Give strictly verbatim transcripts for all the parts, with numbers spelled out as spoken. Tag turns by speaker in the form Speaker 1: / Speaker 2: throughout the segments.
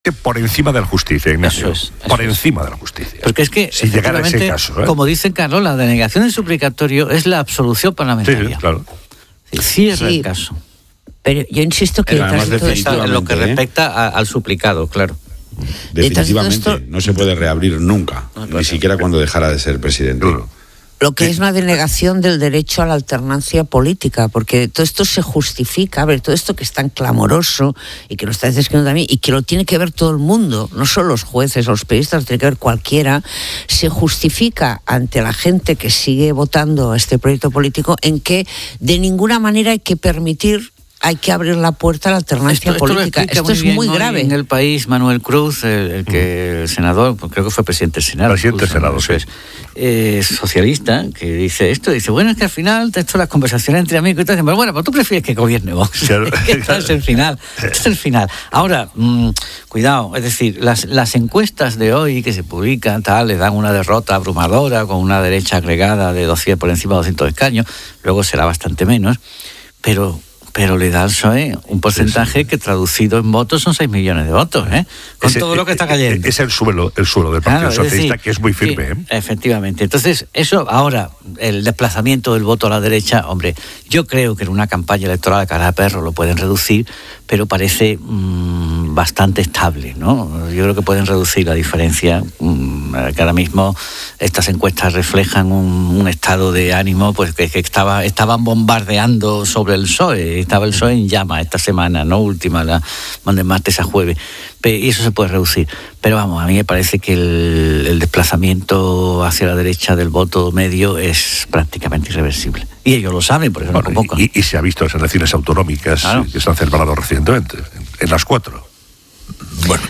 Speaker 1: Por encima de la justicia, Ignacio.
Speaker 2: Eso es, eso
Speaker 1: por
Speaker 2: es.
Speaker 1: encima de la justicia.
Speaker 2: Porque es que,
Speaker 1: si llegara a ese caso, ¿eh?
Speaker 2: como dicen Carlos, la denegación del suplicatorio es la absolución parlamentaria.
Speaker 1: Sí, claro.
Speaker 2: Cierra
Speaker 3: Sí.
Speaker 2: el caso.
Speaker 3: Pero yo insisto que
Speaker 4: Además,
Speaker 3: detrás de todo esto,
Speaker 4: definitivamente,
Speaker 2: En lo que
Speaker 4: ¿eh?
Speaker 2: respecta a- al suplicado, claro.
Speaker 4: Definitivamente,
Speaker 3: Detrás de todo esto-
Speaker 4: no se puede reabrir nunca,
Speaker 2: No,
Speaker 4: ni
Speaker 2: claro.
Speaker 4: siquiera cuando dejara de ser presidente.
Speaker 1: Claro.
Speaker 3: lo que es una denegación del derecho a la alternancia política, porque todo esto se justifica, a ver, todo esto que es tan clamoroso y que lo está describiendo también y que lo tiene que ver todo el mundo, no solo los jueces o los periodistas, lo tiene que ver cualquiera, se justifica ante la gente que sigue votando a este proyecto político en que de ninguna manera hay que permitir, hay que abrir la puerta a la alternancia
Speaker 2: Esto, esto lo
Speaker 3: política.
Speaker 2: explica
Speaker 3: Esto es
Speaker 2: bien
Speaker 3: muy
Speaker 2: hoy
Speaker 3: grave.
Speaker 2: En El País, Manuel Cruz, el, el que el senador, pues creo que fue presidente del Senado.
Speaker 1: Presidente del
Speaker 2: incluso,
Speaker 1: Senado,
Speaker 2: eso
Speaker 1: sí.
Speaker 2: es, eh, socialista, que dice esto, dice, bueno, es que al final, esto las conversaciones entre amigos y todo, dicen, pero bueno, pues tú prefieres que gobierne Vox.
Speaker 1: Claro.
Speaker 2: Que este es el final, este es el final. Ahora, mmm, cuidado, es decir, las, las encuestas de hoy que se publican, tal, le dan una derrota abrumadora con una derecha agregada de doscientos por encima de doscientos escaños, luego será bastante menos, pero... pero le da al P S O E un porcentaje sí, sí. que traducido en votos son seis millones de votos, ¿eh? Con ese, todo lo que está cayendo.
Speaker 1: Es el suelo, el suelo del Partido claro, Socialista, es decir, que es muy firme.
Speaker 2: Sí,
Speaker 1: ¿eh?
Speaker 2: Efectivamente. Entonces, eso ahora, el desplazamiento del voto a la derecha, hombre, yo creo que en una campaña electoral a cara de perro lo pueden reducir, pero parece mmm, bastante estable, ¿no? Yo creo que pueden reducir la diferencia, mmm, que ahora mismo estas encuestas reflejan un, un estado de ánimo pues que, que estaba, estaban bombardeando sobre el P S O E. Estaba el P S O E en llama esta semana, no última, la de martes a jueves, y eso se puede reducir. Pero vamos, a mí me parece que el, el desplazamiento hacia la derecha del voto medio es prácticamente irreversible. Y ellos lo saben, por eso bueno, no convocan.
Speaker 1: Y, y se ha visto en las elecciones autonómicas claro. que se han celebrado recientemente, en, en las cuatro.
Speaker 5: Bueno,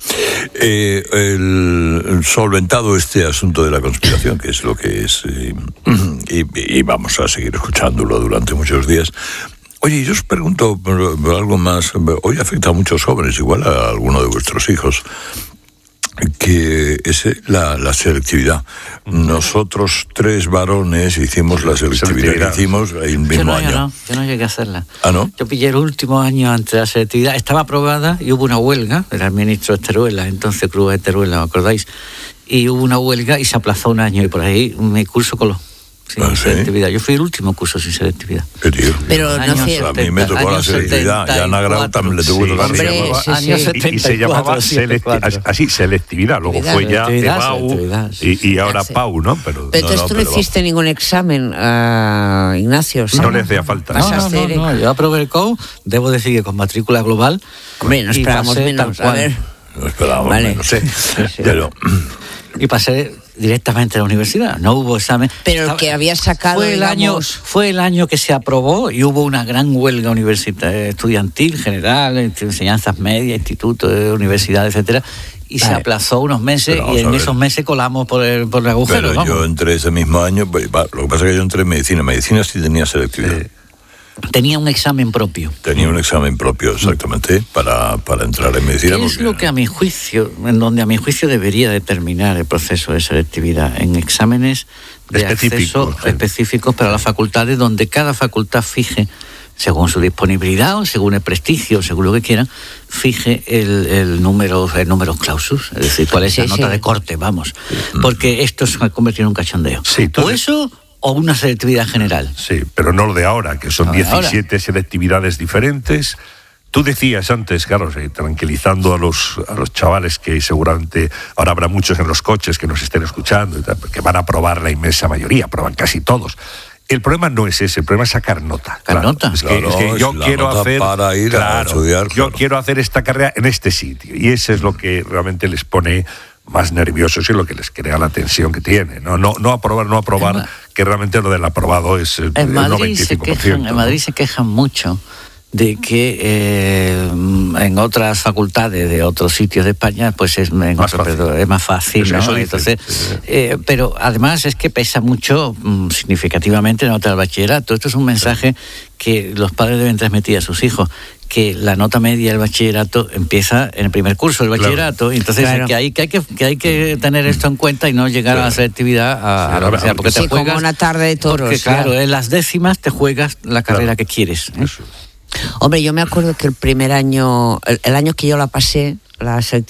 Speaker 5: eh, el, el solventado este asunto de la conspiración, que es lo que es, eh, y, y vamos a seguir escuchándolo durante muchos días. Oye, yo os pregunto por, por algo más. Hoy afecta a muchos jóvenes, igual a alguno de vuestros hijos, que es la, la selectividad. Nosotros tres varones hicimos la selectividad, selectividad. que hicimos el mismo
Speaker 2: yo no,
Speaker 5: año.
Speaker 2: Yo no, yo no llegué a hacerla.
Speaker 5: ¿Ah, no?
Speaker 2: Yo pillé el último año antes de la selectividad. Estaba aprobada y hubo una huelga, era el ministro de Teruel, entonces Cruz de Teruel, ¿me acordáis? Y hubo una huelga y se aplazó un año y por ahí mi curso coló. Sin ah, selectividad. ¿Sí? Yo fui el último curso sin selectividad.
Speaker 5: Pero,
Speaker 3: pero no sé,
Speaker 5: a mí me tocó la selectividad. Ya Ana Grau también le tuvo que tocar.
Speaker 3: Sí, sí, sí.
Speaker 1: Y, y se llamaba selectividad, así, selectividad. Luego fue ya EBAU y, y ahora sí. PAU, ¿no?
Speaker 3: Pero, pero no, entonces no, tú no hiciste va. ningún examen, uh, Ignacio.
Speaker 1: No, no le hacía falta.
Speaker 2: No, no, no, no, yo aprobé el C O U, debo decir que con matrícula global.
Speaker 3: Hombre, no esperábamos menos, a ver.
Speaker 5: No esperábamos
Speaker 3: vale.
Speaker 5: menos, sí. sí, sí. Pero...
Speaker 2: Y pasé directamente a la universidad, no hubo examen.
Speaker 3: Pero el que había sacado,
Speaker 2: fue el
Speaker 3: digamos...
Speaker 2: año fue el año que se aprobó y hubo una gran huelga universitaria, estudiantil, general, enseñanzas medias, institutos, universidades, etcétera, y vale. se aplazó unos meses y en esos meses colamos por el, por el agujero.
Speaker 5: Pero
Speaker 2: vamos.
Speaker 5: yo entré ese mismo año, lo que pasa es que yo entré en medicina, medicina sí tenía selectividad. Sí.
Speaker 2: Tenía un examen propio.
Speaker 5: Tenía un examen propio, exactamente, para, para entrar en medicina.
Speaker 2: ¿Qué es
Speaker 5: porque...
Speaker 2: lo que a mi juicio, en donde a mi juicio debería determinar el proceso de selectividad? En exámenes de acceso sí. específicos para las facultades, donde cada facultad fije, según su disponibilidad o según el prestigio, según lo que quieran, fije el, el número el número clausus, es decir, cuál es sí, la nota sí. de corte, vamos. Porque esto se ha convertido en un cachondeo.
Speaker 1: Sí,
Speaker 2: o eso... o una selectividad general.
Speaker 1: Sí, pero no lo de ahora, que son no diecisiete ahora. selectividades diferentes. Tú decías antes, Carlos, eh, tranquilizando a los, a los chavales que seguramente ahora habrá muchos en los coches que nos estén escuchando, y tal, que van a aprobar la inmensa mayoría, aproban casi todos. El problema no es ese, el problema es sacar nota.
Speaker 2: ¿Sacar claro, nota?
Speaker 1: Es que,
Speaker 5: claro,
Speaker 1: es que yo
Speaker 5: es
Speaker 1: quiero hacer,
Speaker 5: para ir
Speaker 1: claro,
Speaker 5: a estudiar. Claro.
Speaker 1: Yo quiero hacer esta carrera en este sitio, y eso es lo que realmente les pone más nerviosos y lo que les crea la tensión que tiene. No, no, no aprobar, no aprobar, Ma- que realmente lo del aprobado es el,
Speaker 2: en Madrid
Speaker 1: el noventa y cinco por ciento.
Speaker 2: Se quejan,
Speaker 1: ¿no?
Speaker 2: En Madrid se quejan mucho de que eh, en otras facultades de otros sitios de España pues es, en
Speaker 1: más,
Speaker 2: otro,
Speaker 1: fácil.
Speaker 2: Perdón, es más fácil,
Speaker 1: eso,
Speaker 2: ¿no?
Speaker 1: eso dice,
Speaker 2: Entonces,
Speaker 1: sí.
Speaker 2: eh, pero además es que pesa mucho mmm, significativamente la nota del bachillerato. Esto es un mensaje sí. que los padres deben transmitir a sus hijos, que la nota media del bachillerato empieza en el primer curso del bachillerato, claro. entonces claro. que, hay, que, hay que, que hay que tener esto en cuenta y no llegar claro. a la selectividad a, sí, a lo que sea, porque
Speaker 3: sí,
Speaker 2: te juegas,
Speaker 3: como una tarde de toros.
Speaker 2: Porque claro,
Speaker 3: claro,
Speaker 2: en las décimas te juegas la carrera claro. que quieres. ¿eh?
Speaker 3: Hombre, yo me acuerdo que el primer año, el, el año que yo la pasé, las